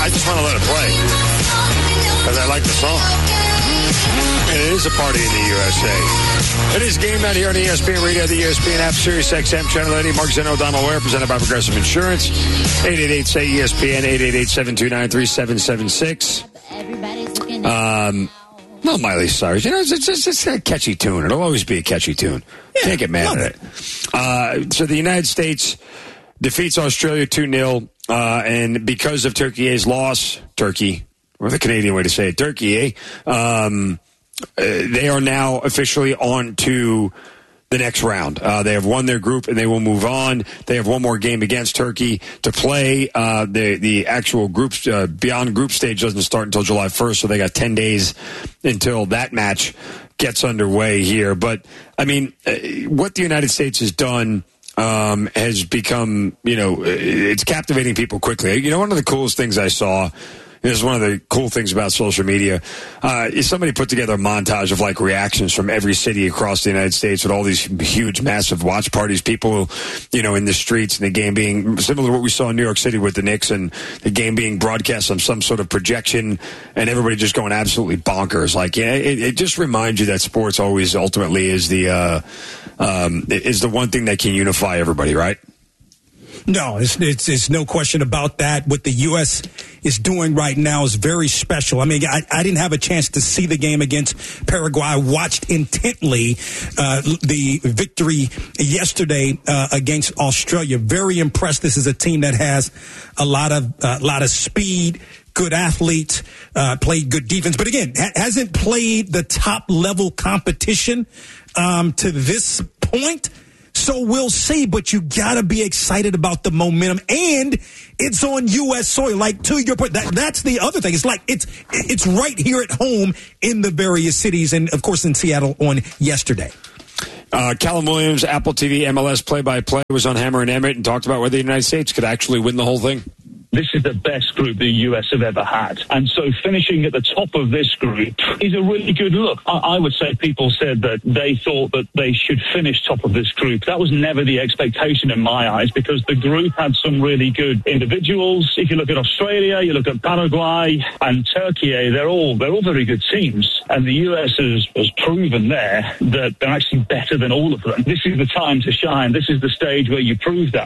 I just want to let it play because I like the song. And it is a party in the USA. It is Game Night here on ESPN Radio, the ESPN app, Sirius XM, Channel 80. Mark Zeno, Donald Ware, presented by Progressive Insurance. 888-SAY-ESPN, 888-729-3776. No, Miley Cyrus. You know, it's a catchy tune. It'll always be a catchy tune. Yeah, can't get mad at it. So the United States defeats Australia 2-0, and because of Turkey's loss, Turkey, or the Canadian way to say it, Turkey, they are now officially on to the next round. They have won their group, and they will move on. They have one more game against Turkey to play. The actual groups beyond group stage doesn't start until July 1st, so they got 10 days until that match gets underway here. But, I mean, what the United States has done has become, it's captivating people quickly. One of the coolest things I saw, this is one of the cool things about social media, is somebody put together a montage of reactions from every city across the United States with all these huge, massive watch parties, people, in the streets, and the game being similar to what we saw in New York City with the Knicks, and the game being broadcast on some sort of projection, and everybody just going absolutely bonkers. It just reminds you that sports always ultimately is the one thing that can unify everybody, right? No, it's no question about that. What the U.S. is doing right now is very special. I mean, I didn't have a chance to see the game against Paraguay. I watched intently the victory yesterday against Australia. Very impressed. This is a team that has a lot of speed, good athletes, played good defense. But again, hasn't played the top level competition to this point. So we'll see, but you got to be excited about the momentum, and it's on U.S. soil. To your point, that's the other thing. It's right here at home in the various cities, and of course in Seattle on yesterday. Callum Williams, Apple TV, MLS play-by-play, was on Hammer and Emmett and talked about whether the United States could actually win the whole thing. This is the best group the U.S. have ever had. And so finishing at the top of this group is a really good look. I would say people said that they thought that they should finish top of this group. That was never the expectation in my eyes, because the group had some really good individuals. If you look at Australia, you look at Paraguay and Turkey, they're all very good teams. And the U.S. has proven there that they're actually better than all of them. This is the time to shine. This is the stage where you prove that.